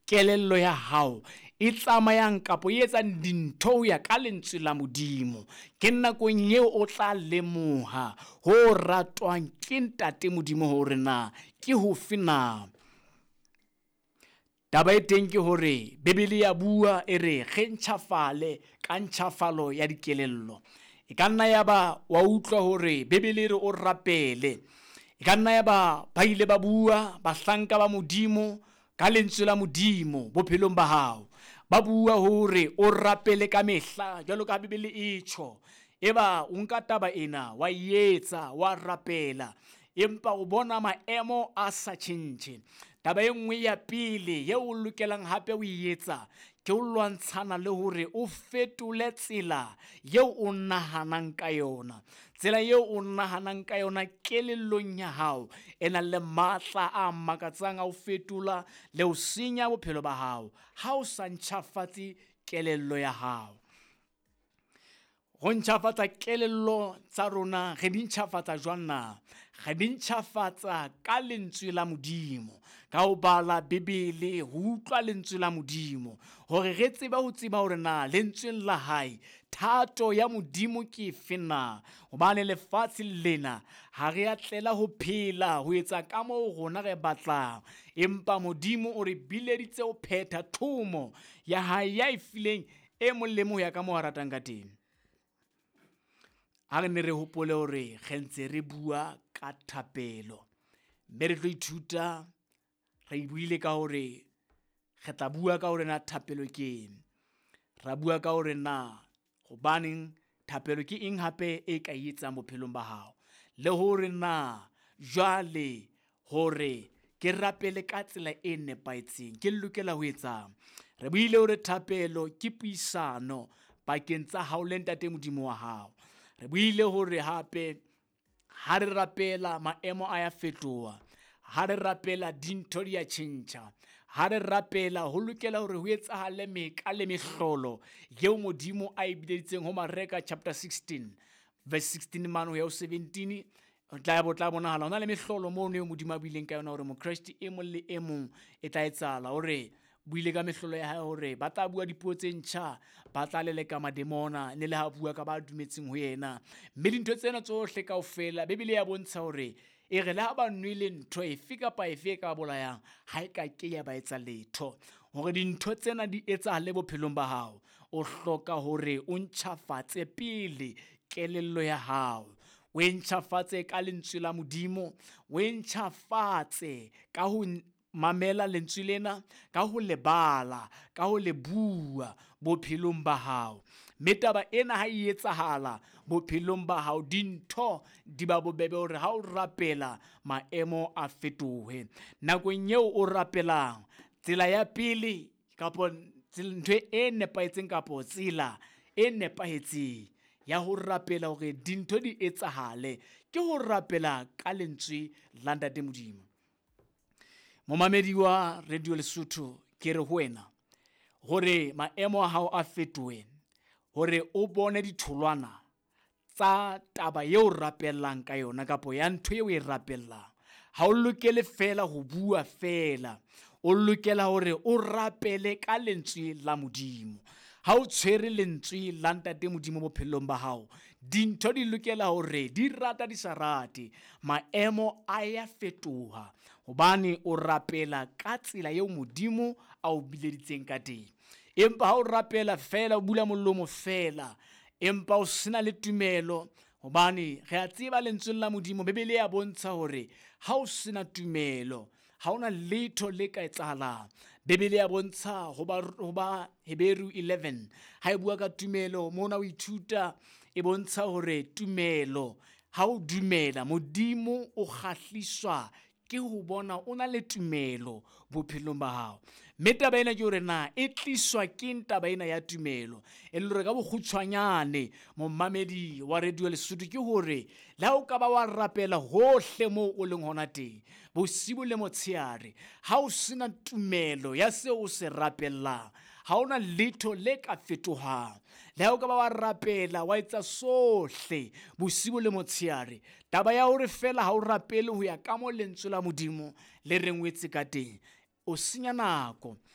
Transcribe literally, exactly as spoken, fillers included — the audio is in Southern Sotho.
kelello ya hao e tsamayang kapo e etsang dintho ho ya ka lentswe la Modimo. Ke nakong eo o tla lemoha ho ratwang ke ntate Modimo hore na ke hofe na. Taba e teng ke hore Bebele ya bua e re ge ntjhafale ka ntjhafalo ya dikelello. E ka nna ya ba wa utlwa hore Bebele e re o rapele. E ka nna ya ba ba ile ba bua bahlanka ba Modimo ka lentswe la Modimo bophelong ba hao. Ba bua hore o rapele ka mehla jwalo ka Bebele e tjho. Eba o nka taba ena wa etsa wa rapela, empa o bona maemo a sa tjhentjhe. Taba e nngwe ya pele yeo o lokelang hape o etsa ke o lwantshana le hore o fetole tsela yeo o nahanang ka yona. Tsela yeo o nahanang ka yona kelellong ya hao e na le matla a makatsang a o fetola le ho senya bophelo ba hao ha o sa ntjhafatse kelello ya hao. Go ntjhafatsa kelello tsa rona re di ntjhafatsa jwang na? Re di ntjhafatsa ka lentswe la Modimo, ka ho bala Bebele, ho utlwa lentswe la Modimo, hore re tseba ho tseba hore na lentsweng la hae thato ya Modimo ke efe na. Hobane lefatshe lena ha re a tlela ho phela ho etsa ka moo rona re batlang, empa Modimo o re bileditse ho phetha thomo ya hae ya e fileng e molemo ho ya ka moo a ratang ka teng. Ha re ne re hopole hore re ntse re bua ka thapelo, mme re tlo ithuta re buile ka hore re tla bua ka hore na thapelo ke eng. Ra bua ka hore na hobaneng thapelo ke eng hape e ka etsang bophelong ba hao, le hore na jwale hore ke rapele ka tsela e nepahetseng ke lokela ho etsang. Re buile hore thapelo ke puisano pakeng tsa hao le ntate Modimo wa hao. Re buile hore hape ha re rapela maemo a ya fetoha, ha re rapela dintho di a tjhentjha, ha re rapela ho lokela hore ho etsahale meka le mehlolo yeo Modimo a e bileditseng ho Mareka chapter sixteen verse sixteen mane ho ya ho seventeen. O tla bo tla bonahala hona le mehlolo moo eo Modimo a buileng ka yona hore mokreste e mong le e mong e tla etsahala hore buile ka mehlolo ya hae hore ba tla bua dipuo tse ntjha, ba tla leleka mademona ne le ha bua ka ba dumetseng ho yena. Mme dintho tsena tsohle kaofela Bebele ya bontsha hore e re le ha ba nwele ntho efe kapa efe e ka bolayang ha e ka ke ya ba etsa letho. Hore dintho tsena di etsahale bophelong ba hao, o hloka hore o ntjhafatse pele kelello ya hao, o e ntjhafatse ka lentswe la Modimo, o e ntjhafatse ka ho mamela lentswe lena, ka ho le bala, ka ho le bua bophelong ba hao. Mme taba ena ha e etsahala bophelong ba hao, dintho di ba bobebe hore ha o rapela maemo a fetohe. Nakong eo o rapelang, tsela ya pele kapo ntho e nepahetseng kapo tsela e nepahetseng ya ho rapela hore dintho di etsahale ke ho rapela ka lentswe la ntate Modimo. Momamedi wa Radio Lesotho, ke re ho wena hore maemo a hao a fetohe, hore o bone ditholwana tsa taba eo rapellang ka yona kapo ya ntho eo e rapellang. Ha o lokele fela ho bua fela, o lokela hore o rapele ka lentswe la Modimo. Ha o tshwere lentswe la ntate Modimo bophelong ba hao, dintho di lokela hore di rata di sa rate, maemo a ya fetoha hobane o rapela ka tsela eo Modimo a o bileditseng ka teng. Empa ha o rapela fela, o bula molomo fela, empa o sena le tumelo, hobane re a tseba lentsweng la Modimo Bebele ya bontsha hore ha o sena tumelo ha ona letho le ka etsahalang. Bebele ya bontsha ho ba ho ba Hebrew eleven ha e bua ka tumelo, mona o ithuta e bontsha hore tumelo, ha o dumela Modimo o kgahliswa ke ho bona o na le tumelo bophelong ba hao. Mme taba ena ke hore na e tliswa ke taba ena ya tumelo, e le hore ka bokgutshwanyane momamedi wa Radio Lesotho ke hore la o ka ba wa rapela hohle moo o leng hona teng, bosibu le motshehare, ha o sena tumelo ya seo o se rapellang, ha ona letho le ka fetohang. Le ha o ka ba wa rapela wa etsa sohle bosibu le motshehare, taba ya hore fela ha o rapele ho ya ka mo lentswe la Modimo le reng o etse ka teng, o senya nako.